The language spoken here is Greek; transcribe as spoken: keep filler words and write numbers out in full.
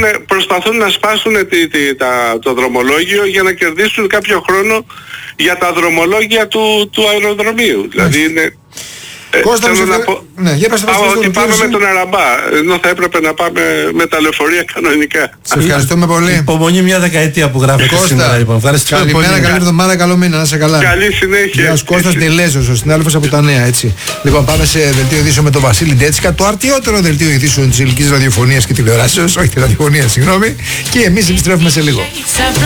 προσπαθούν να σπάσουν τη, τη, τα, το δρομολόγιο για να κερδίσουν κάποιο χρόνο για τα δρομολόγια του, του αεροδρομίου. Δηλαδή είναι... Κώστα, θέλω να πω, ναι, για πες, πάω ότι πάμε με τον Αραμπά, ενώ θα έπρεπε να πάμε με τα λεωφορεία κανονικά. Σε ευχαριστούμε πολύ. Υπομονή μια δεκαετία που γράφετε σήμερα, λοιπόν. Ευχαριστώ. Καλημέρα, καλή εβδομάδα, καλό μήνα, να είσαι καλά. Καλή συνέχεια. Γεια σου, Κώστας Νιλέζος, ο συνάδελφος από τα Νέα, έτσι. Λοιπόν, πάμε σε δελτίο ειδήσεων με τον Βασίλη Ντέτσικα, το αρτιότερο δελτίο ειδήσεων της ελληνικής ραδιοφωνίας και τηλεοράσεως, όχι τη ραδιοφωνία, συγγνώμη. Και εμείς επιστρέφουμε σε λίγο.